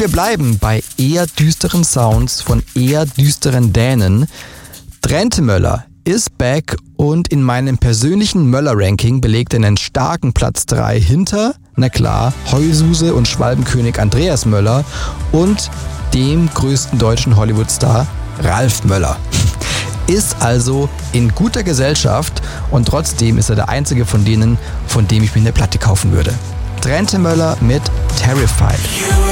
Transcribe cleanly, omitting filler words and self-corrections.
wir bleiben bei eher düsteren Sounds von eher düsteren Dänen. Drenthe Möller ist back und in meinem persönlichen Möller-Ranking belegt er einen starken Platz 3 hinter, na klar, Heususe und Schwalbenkönig Andreas Möller und dem größten deutschen Hollywood-Star Ralf Möller. Ist also in guter Gesellschaft und trotzdem ist er der einzige von denen, von dem ich mir eine Platte kaufen würde. Drenthe Möller mit Terrified.